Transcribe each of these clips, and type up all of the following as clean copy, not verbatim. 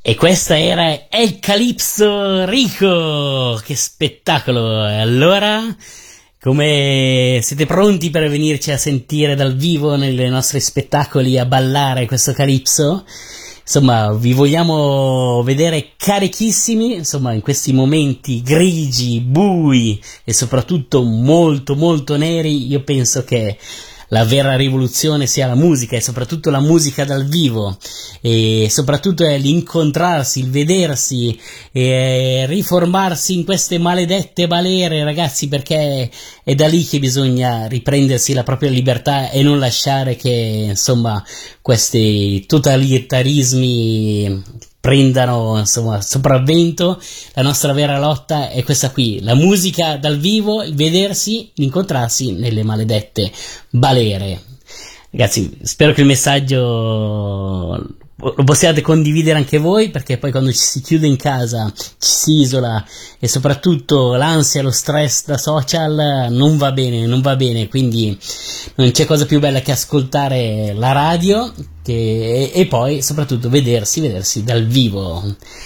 E questa era El Calypso Rico, che spettacolo! E allora, come siete pronti per venirci a sentire dal vivo nei nostri spettacoli a ballare questo Calypso? Insomma, vi vogliamo vedere carichissimi, insomma, in questi momenti grigi, bui e soprattutto molto molto neri. Io penso che la vera rivoluzione sia la musica, e soprattutto la musica dal vivo, e soprattutto è l'incontrarsi, il vedersi e riformarsi in queste maledette balere, ragazzi, perché è da lì che bisogna riprendersi la propria libertà e non lasciare che, insomma, questi totalitarismi prendano, insomma, sopravvento. La nostra vera lotta è questa qui: la musica dal vivo, il vedersi, l'incontrarsi nelle maledette balere. Ragazzi, spero che il messaggio lo possiate condividere anche voi, perché poi quando ci si chiude in casa, ci si isola, e soprattutto l'ansia, lo stress da social non va bene, quindi non c'è cosa più bella che ascoltare la radio e poi soprattutto vedersi dal vivo.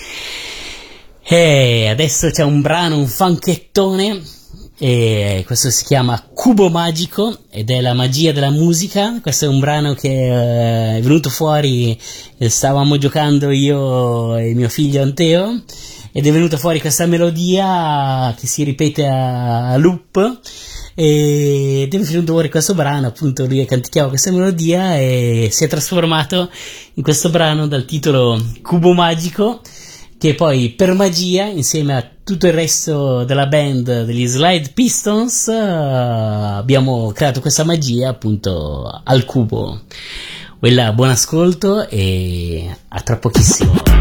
E adesso c'è un brano, un funkettone, e questo si chiama Cubo Magico ed è la magia della musica. Questo è un brano che è venuto fuori, stavamo giocando io e mio figlio Anteo, ed è venuta fuori questa melodia che si ripete a loop, ed è venuto fuori questo brano, appunto lui canticchiava questa melodia e si è trasformato in questo brano dal titolo Cubo Magico, che poi per magia, insieme a tutto il resto della band degli Slide Pistons, abbiamo creato questa magia appunto al cubo. Buon ascolto e a tra pochissimo.